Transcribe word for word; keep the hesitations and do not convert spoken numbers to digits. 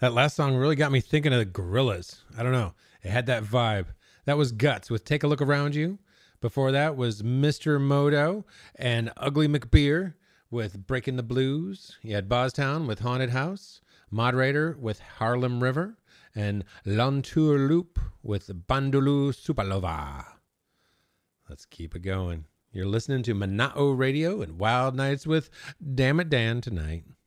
That last song really got me thinking of the Gorillaz. I don't know. It had that vibe. That was Guts with Take a Look Around You. Before that was Mister Moto and Ugly McBeer with Breaking the Blues. You had Boztown with Haunted House, Moderator with Harlem River, and Lantour Loop with Bandulu Supalova. Let's keep it going. You're listening to Mana'o Radio and Wild Nights with Damn It Dan tonight.